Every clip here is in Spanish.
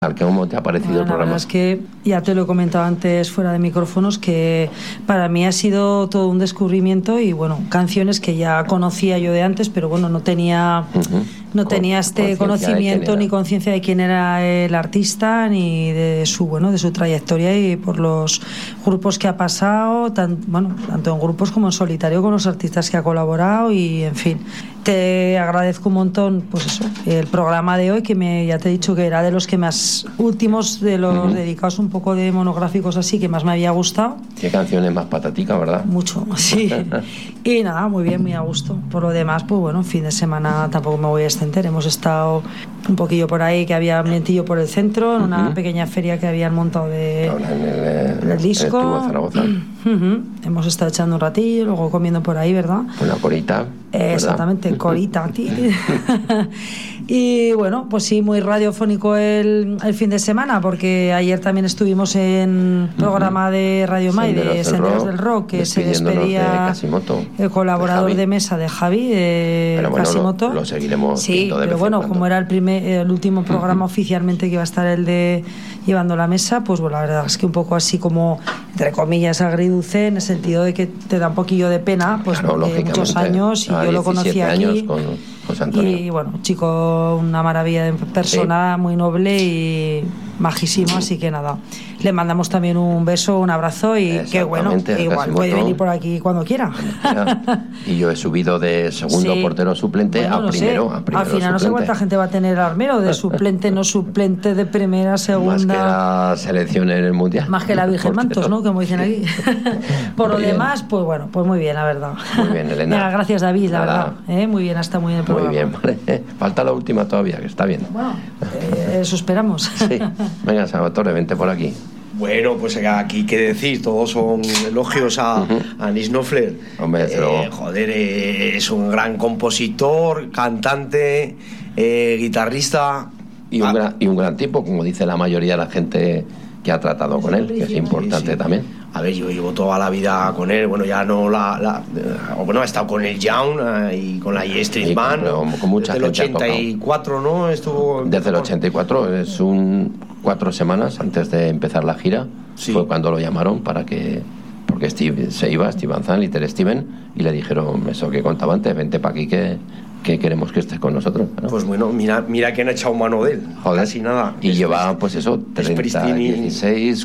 ¿Cómo te ha parecido el programa? La verdad es que ya te lo he comentado antes fuera de micrófonos, que para mí ha sido todo un descubrimiento y bueno, canciones que ya conocía yo de antes, pero bueno, no tenía este conocimiento ni conciencia de quién era el artista ni de su trayectoria y por los grupos que ha pasado, tanto en grupos como en solitario con los artistas que ha colaborado y en fin. Te agradezco un montón, pues eso, el programa de hoy, que ya te he dicho que era de los que más últimos, de los dedicados un poco de monográficos así, que más me había gustado. Qué canciones más patáticas, ¿verdad? Mucho, sí. Y nada, muy bien, muy a gusto. Por lo demás, pues bueno, fin de semana tampoco me voy a extender. Hemos estado un poquillo por ahí, que había ambientillo por el centro, en una pequeña feria que habían montado del disco. En Zaragoza. Hemos estado echando un ratillo, luego comiendo por ahí, ¿verdad? Una corita. Exactamente, corita. Y bueno, pues sí, muy radiofónico el fin de semana, porque ayer también estuvimos en programa de Radio Mai de Senderos del Rock, que se despedía el colaborador de mesa de Javi, de Casimoto. Lo seguiremos. Sí, pero bueno, como era el último programa oficialmente que iba a estar el de llevando la mesa, pues bueno, la verdad es que un poco así como, entre comillas, agridulce, en el sentido de que te da un poquillo de pena, pues porque muchos años, y yo lo conocí aquí. Con José Antonio. Y bueno, chico, una maravilla de persona, muy noble y majísimo, así que nada, le mandamos también un beso, un abrazo y qué bueno, igual puede venir por aquí cuando quiera. Y yo he subido de segundo portero suplente a primero. Al final no sé cuánta gente va a tener Armero, de suplente, no suplente, de primera, segunda. Más que la selección en el mundial. Más que la Virgen Mantos, ¿no? Como dicen aquí. Por lo demás, pues bueno, pues muy bien, la verdad. Muy bien, Elena. Mira, gracias, David, la verdad. Muy bien, está muy bien el programa. Muy bien, vale. Falta la última todavía, que está bien. Bueno, eso esperamos. Sí. Venga, Salvatore, vente por aquí. Bueno, pues aquí qué decir, todos son elogios a Nils Knopfler. Hombre, es un gran compositor, cantante, guitarrista. Y un gran tipo, como dice la mayoría de la gente que ha tratado con él, que es importante también. A ver, yo llevo toda la vida con él, bueno, ya no he estado con el Young y con la E Street Band, con mucha desde el gente 84, ¿no? Desde el 84, 4 semanas antes de empezar la gira, fue cuando lo llamaron porque Steve se iba, Steve Van Zandt, Little Steven, y le dijeron eso que contaba antes, vente para aquí que queremos que estés con nosotros, ¿no? Pues bueno, mira que han echado mano de él. Joder, casi nada. Y lleva, pues eso, 30, 16,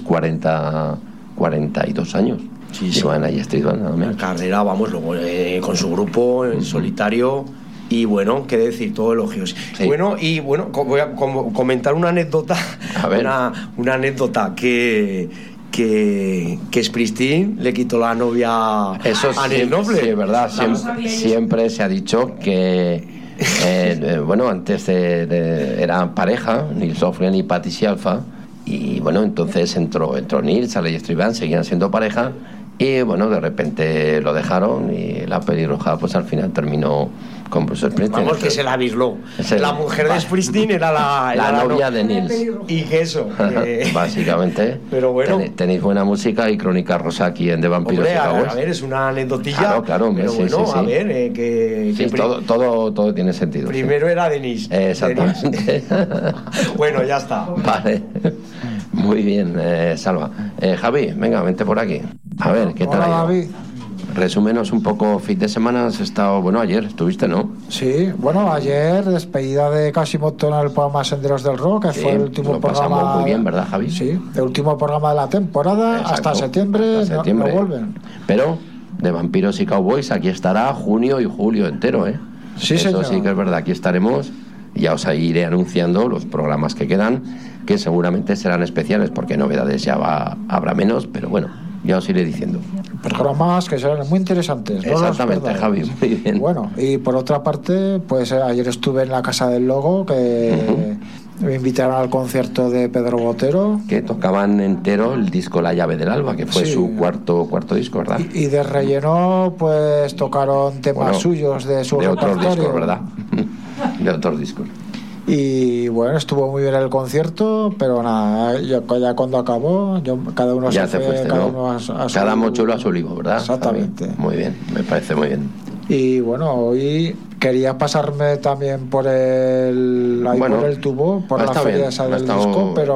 42 años. Sí. Lleva en ahí Street Band, nada menos. La carrera, vamos, luego con su grupo, en solitario. Y bueno, qué decir, todo elogios. Sí. Bueno, voy a comentar una anécdota. A ver. Una anécdota que Springsteen le quitó la novia a Nils Knopfler. Sí, es verdad. Siempre se ha dicho que antes era pareja, Nils Knopfler y Patty Scialfa, y bueno, entonces entró Nils a la Street Band, seguían siendo pareja, y bueno, de repente lo dejaron y la pelirroja pues al final terminó con Bruce Springsteen. Vamos, que se la bisló. La mujer de Springsteen era la novia de Nils. Y que eso. Básicamente. Pero bueno. Tenéis buena música y Crónica Rosa aquí en The Vampiros y Cowboys. A ver, es una anecdotilla. Claro, pero sí, bueno, sí. A ver, todo tiene sentido. Primero era Denis. Exactamente. Bueno, ya está. Vale. Muy bien, Salva. Javi, venga, vente por aquí. A ver, ¿qué tal? Hola, David. Resúmenos un poco, fin de semana has estado, ayer estuviste, ¿no? Sí, ayer despedida de Casimoto en el programa Senderos del Rock, que fue el último programa. Pasamos muy bien, ¿verdad, Javi? Sí, el último programa de la temporada. Exacto. Hasta septiembre. No vuelven. Pero de Vampiros y Cowboys aquí estará junio y julio entero, ¿eh? Sí, eso señor. Sí que es verdad, aquí estaremos. Ya os iré anunciando los programas que quedan, que seguramente serán especiales, porque novedades ya habrá menos, pero bueno, ya os iré diciendo. Programas que serán muy interesantes. Exactamente, Javi, muy bien. Bueno, y por otra parte, pues ayer estuve en la Casa del Logo, que me invitaron al concierto de Pedro Botero. Que tocaban entero el disco La Llave del Alba, que fue su cuarto disco, ¿verdad? Y de relleno, pues tocaron temas suyos de su repertorio. De otros discos, ¿verdad? De otros discos. Y bueno, estuvo muy bien el concierto, pero nada, ya cuando acabó, cada uno ya se fue, fuiste, cada ¿no? uno a su cada mochuelo a su olivo, ¿verdad? Exactamente. Muy bien, me parece muy bien. Y bueno, hoy Quería pasarme también por el tubo, por la feria esa del disco, pero